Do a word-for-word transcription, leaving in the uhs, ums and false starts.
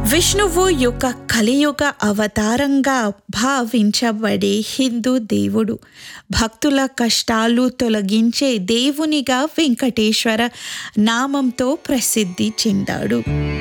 విష్ణువు యొక్క కలియుగ అవతారంగా భావించబడే హిందూ దేవుడు. భక్తుల కష్టాలు తొలగించే దేవునిగా వెంకటేశ్వర నామంతో ప్రసిద్ధి చెందాడు.